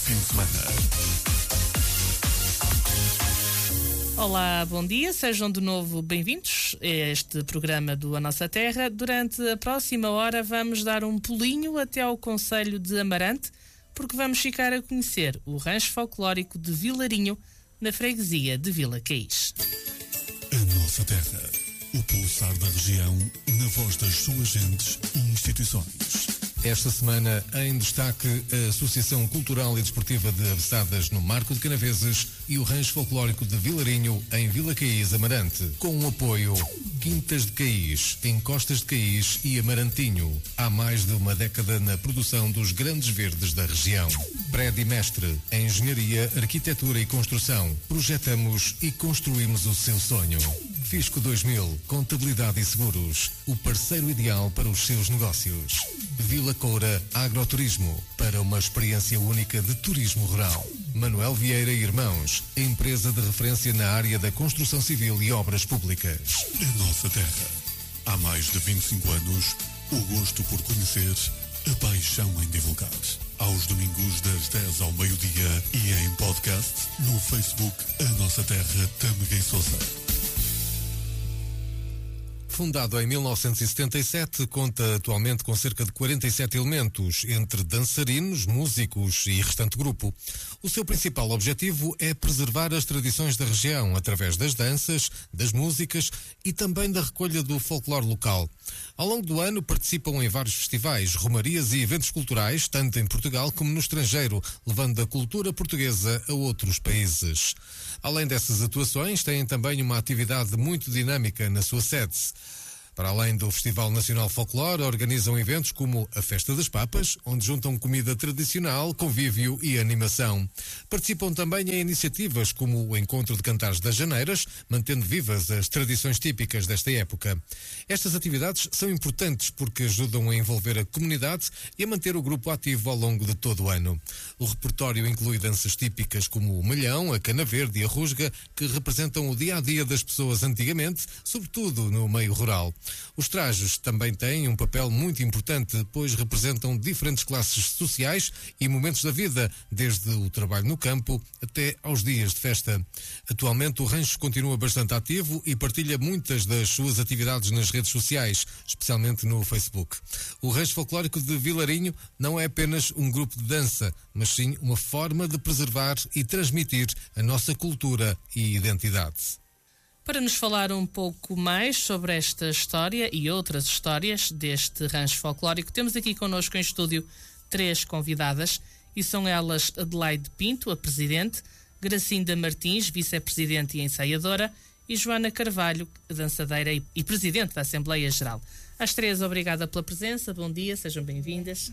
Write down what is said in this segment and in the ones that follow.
fim de semana. Olá, bom dia, sejam de novo bem-vindos a este programa do A Nossa Terra. Durante a próxima hora vamos dar um pulinho até ao concelho de Amarante, porque vamos ficar a conhecer o rancho folclórico de Vilarinho, na freguesia de Vila Caís. A Nossa Terra, o pulsar da região, na voz das suas gentes e instituições. Esta semana, em destaque, a Associação Cultural e Desportiva de Aveçadas no Marco de Canaveses e o Rancho Folclórico de Vilarinho, em Vila Caís, Amarante, com o apoio Quintas de Caís, Encostas de Caís e Amarantinho. Há mais de uma década na produção dos grandes verdes da região. Prédio Mestre, Engenharia, Arquitetura e Construção. Projetamos e construímos o seu sonho. Fisco 2000, Contabilidade e Seguros, o parceiro ideal para os seus negócios. Vila Coura Agroturismo, para uma experiência única de turismo rural. Manuel Vieira e Irmãos, empresa de referência na área da construção civil e obras públicas. A Nossa Terra, há mais de 25 anos, o gosto por conhecer, a paixão em divulgar. Aos domingos das 10 ao meio-dia e em podcast no Facebook A Nossa Terra Tâmega e Sousa. Fundado em 1977, conta atualmente com cerca de 47 elementos, entre dançarinos, músicos e restante grupo. O seu principal objetivo é preservar as tradições da região, através das danças, das músicas e também da recolha do folclore local. Ao longo do ano participam em vários festivais, romarias e eventos culturais, tanto em Portugal como no estrangeiro, levando a cultura portuguesa a outros países. Além dessas atuações, têm também uma atividade muito dinâmica na sua sede. Para além do Festival Nacional Folclore, organizam eventos como a Festa das Papas, onde juntam comida tradicional, convívio e animação. Participam também em iniciativas como o Encontro de Cantares das Janeiras, mantendo vivas as tradições típicas desta época. Estas atividades são importantes porque ajudam a envolver a comunidade e a manter o grupo ativo ao longo de todo o ano. O repertório inclui danças típicas como o malhão, a cana verde e a rusga, que representam o dia-a-dia das pessoas antigamente, sobretudo no meio rural. Os trajos também têm um papel muito importante, pois representam diferentes classes sociais e momentos da vida, desde o trabalho no campo até aos dias de festa. Atualmente o rancho continua bastante ativo e partilha muitas das suas atividades nas redes sociais, especialmente no Facebook. O Rancho Folclórico de Vilarinho não é apenas um grupo de dança, mas sim uma forma de preservar e transmitir a nossa cultura e identidade. Para nos falar um pouco mais sobre esta história e outras histórias deste rancho folclórico, temos aqui connosco em estúdio 3 convidadas, e são elas Adelaide Pinto, a presidente, Gracinda Martins, vice-presidente e ensaiadora, e Joana Carvalho, dançadeira e presidente da Assembleia Geral. Às 3, obrigada pela presença, bom dia, sejam bem-vindas.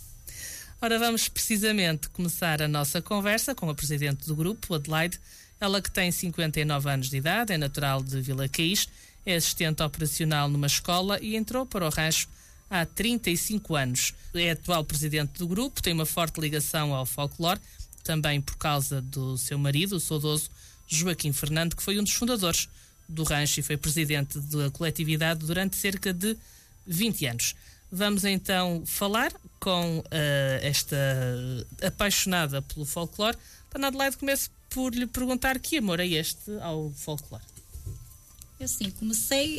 Ora, vamos precisamente começar a nossa conversa com a presidente do grupo, Adelaide. Ela, que tem 59 anos de idade, é natural de Vila Caís, é assistente operacional numa escola e entrou para o rancho há 35 anos. É atual presidente do grupo, tem uma forte ligação ao folclore, também por causa do seu marido, o saudoso Joaquim Fernando, que foi um dos fundadores do rancho e foi presidente da coletividade durante cerca de 20 anos. Vamos então falar com esta apaixonada pelo folclore. Dona Adelaide, começo por lhe perguntar que amor é este ao folclore. Eu assim, comecei,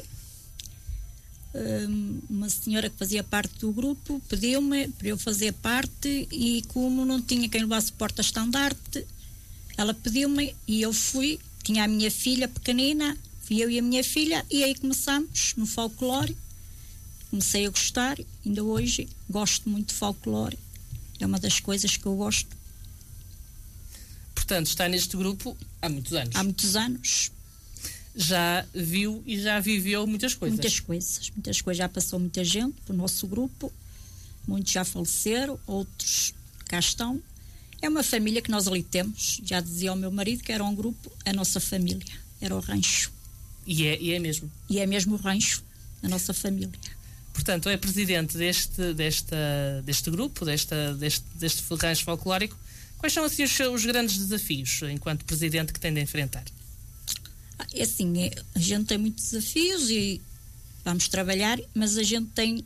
uma senhora que fazia parte do grupo pediu-me para eu fazer parte, e como não tinha quem levasse porta-estandarte, ela pediu-me e eu fui. Tinha a minha filha pequenina, fui eu e a minha filha, e aí começamos no folclore. Comecei a gostar, ainda hoje gosto muito de folclore, é uma das coisas que eu gosto. Portanto, está neste grupo há muitos anos. Há muitos anos. Já viu e já viveu muitas coisas. Muitas coisas. Já passou muita gente pelo nosso grupo, muitos já faleceram, outros cá estão. É uma família que nós ali temos. Já dizia ao meu marido que era um grupo, a nossa família, era o rancho. E é mesmo? E é mesmo o rancho, a nossa família. Portanto, é presidente deste grupo, deste rancho folclórico. Quais são assim os grandes desafios enquanto presidente que tem de enfrentar? É assim, a gente tem muitos desafios e vamos trabalhar, mas a gente tem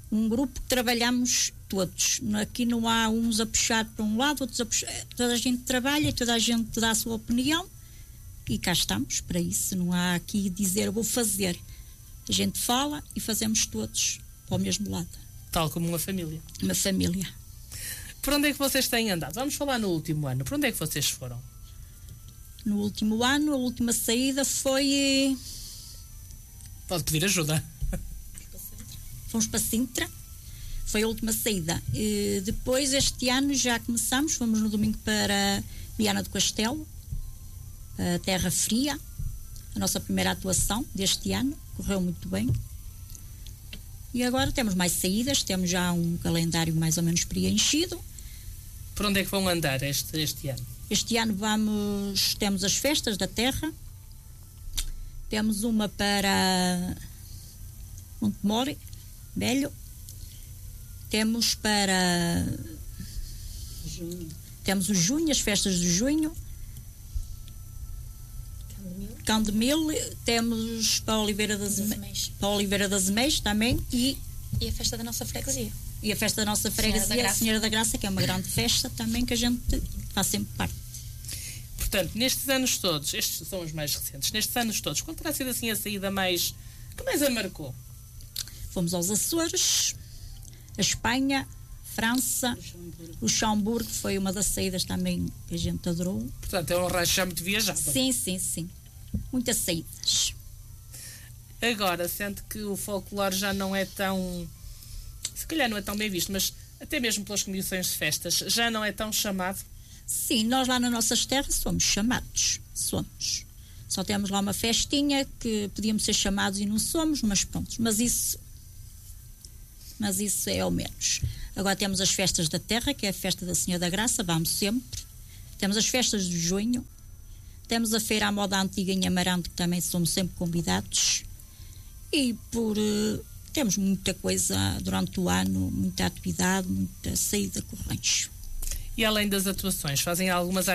um grupo que trabalhamos todos. Aqui não há uns a puxar para um lado, outros a puxar. Toda a gente trabalha, toda a gente dá a sua opinião e cá estamos para isso. Não há aqui dizer vou fazer. A gente fala e fazemos todos para o mesmo lado. Tal como uma família. Uma família. Por onde é que vocês têm andado? Vamos falar no último ano. Por onde é que vocês foram? No último ano, a última saída foi... Pode pedir ajuda. Fomos para Sintra. Foi a última saída. E depois, este ano, já começamos. Fomos no domingo para Viana do Castelo, a Terra Fria. A nossa primeira atuação deste ano. Correu muito bem. E agora temos mais saídas. Temos já um calendário mais ou menos preenchido. Por onde é que vão andar este ano? Este ano temos as festas da Terra. Temos uma para Montemor, Velho. Temos para... Temos o junho, as festas de junho. Cão de Mil. Temos para Oliveira das Meias também. E a festa da nossa freguesia. E a festa da nossa freguesia, a Senhora da Graça, que é uma grande festa também, que a gente faz sempre parte. Portanto, nestes anos todos, estes são os mais recentes, nestes anos todos, qual terá sido assim a saída que mais a marcou? Fomos aos Açores, a Espanha, França, o Luxemburgo, foi uma das saídas também que a gente adorou. Portanto, é um raio já muito viajado. Sim. Muitas saídas. Agora, sendo que o folclore já não é tão... Se calhar não é tão bem visto, mas até mesmo pelas comissões de festas, já não é tão chamado? Sim, nós lá nas nossas terras somos chamados. Somos. Só temos lá uma festinha que podíamos ser chamados e não somos, mas pronto. Mas isso é ao menos. Agora temos as festas da Terra, que é a festa da Senhora da Graça, vamos sempre. Temos as festas de junho. Temos a Feira à Moda Antiga em Amarante, que também somos sempre convidados. E temos muita coisa durante o ano, muita atividade, muita saída com o rancho. E além das atuações, fazem algumas